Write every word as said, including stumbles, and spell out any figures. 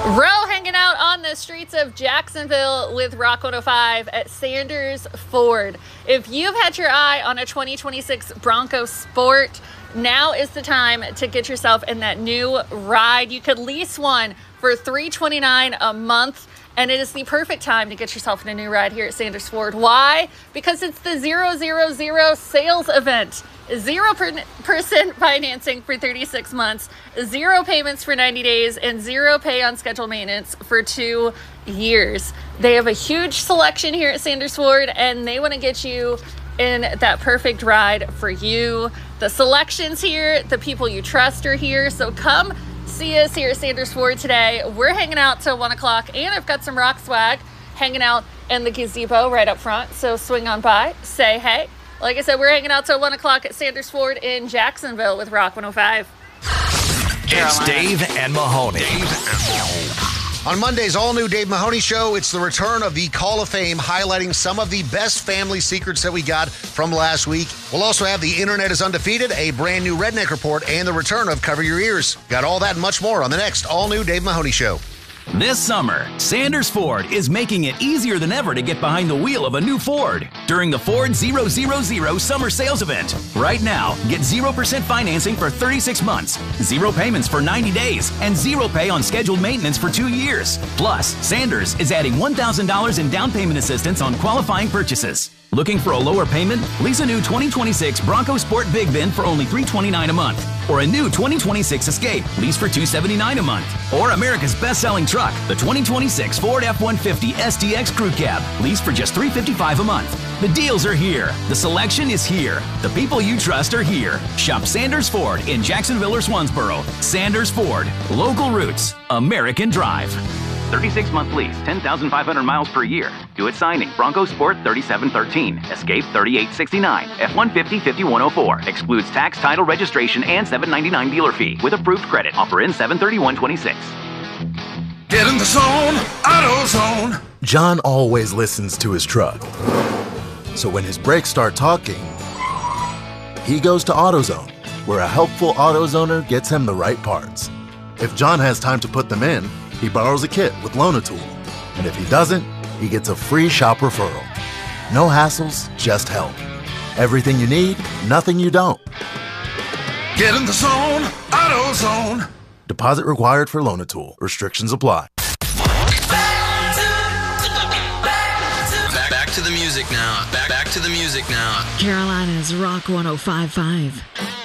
Row hanging out on the streets of Jacksonville with Rock one oh five at Sanders Ford. If you've had your eye on a twenty twenty-six Bronco Sport, now is the time to get yourself in that new ride. You could lease one for three hundred twenty-nine dollars a month, and it is the perfect time to get yourself in a new ride here at Sanders Ford. Why? Because it's the zero zero zero sales event. zero percent financing for thirty-six months, zero payments for ninety days, and zero pay on scheduled maintenance for two years. They have a huge selection here at Sanders Ford, and they want to get you in that perfect ride for you. The selections here, the people you trust are here, so come see us here at Sanders Ford today. We're hanging out till one o'clock, and I've got some rock swag hanging out in the gazebo right up front, so swing on by, say hey. Like I said, we're hanging out till one o'clock at Sanders Ford in Jacksonville with Rock one oh five. It's Dave and Mahoney. Dave and Mahoney. On Monday's all-new Dave Mahoney Show, it's the return of the Call of Fame, highlighting some of the best family secrets that we got from last week. We'll also have The Internet is Undefeated, a brand new Redneck Report, and the return of Cover Your Ears. Got all that and much more on the next all-new Dave Mahoney Show. This summer, Sanders Ford is making it easier than ever to get behind the wheel of a new Ford during the Ford zero zero zero Summer Sales Event. Right now, get zero percent financing for thirty-six months, zero payments for ninety days, and zero pay on scheduled maintenance for two years. Plus, Sanders is adding one thousand dollars in down payment assistance on qualifying purchases. Looking for a lower payment? Lease a new twenty twenty-six Bronco Sport Big Bin for only three hundred twenty-nine dollars a month. Or a new twenty twenty-six Escape, lease for two hundred seventy-nine dollars a month. Or America's best-selling truck, the twenty twenty-six Ford F one fifty S T X Crew Cab, lease for just three hundred fifty-five dollars a month. The deals are here. The selection is here. The people you trust are here. Shop Sanders Ford in Jacksonville or Swansboro. Sanders Ford. Local roots. American drive. thirty-six month lease, ten thousand five hundred miles per year. Do it signing. Bronco Sport thirty-seven thirteen. Escape thirty-eight sixty-nine. F one fifty fifty-one oh four. Excludes tax, title, registration, and seven ninety-nine dealer fee. With approved credit. Offer in seven thirty-one twenty-six. Get in the zone. AutoZone. John always listens to his truck. So when his brakes start talking, he goes to AutoZone, where a helpful AutoZoner gets him the right parts. If John has time to put them in, he borrows a kit with Loan-A-Tool. And if he doesn't, he gets a free shop referral. No hassles, just help. Everything you need, nothing you don't. Get in the zone, AutoZone. Deposit required for Loan-A-Tool. Restrictions apply. Back, back to the music now. Back, back to the music now. Carolina's Rock one oh five point five.